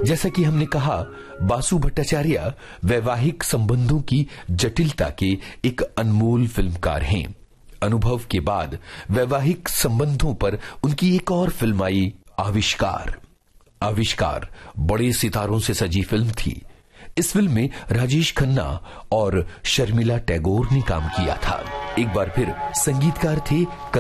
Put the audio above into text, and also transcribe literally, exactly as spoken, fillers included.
जैसा कि हमने कहा, बासु भट्टाचार्य वैवाहिक संबंधों की जटिलता के एक अनमोल फिल्मकार हैं। अनुभव के बाद वैवाहिक संबंधों पर उनकी एक और फिल्म आई, आविष्कार। आविष्कार बड़े सितारों से सजी फिल्म थी। इस फिल्म में राजेश खन्ना और शर्मिला टैगोर ने काम किया था। एक बार फिर संगीतकार थे